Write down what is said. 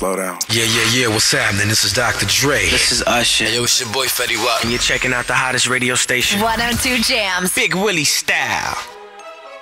slow down. Yeah, what's happening? This is Dr. Dre. This is Usher. Yo, it's your boy Fetty Wap. And you're checking out the hottest radio station. 102 Jams. Big Willie style.